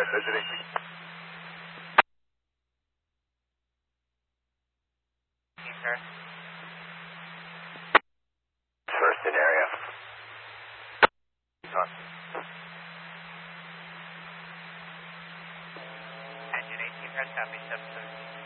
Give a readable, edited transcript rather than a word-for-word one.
visiting. First in area. Engine 18 press copy, 713.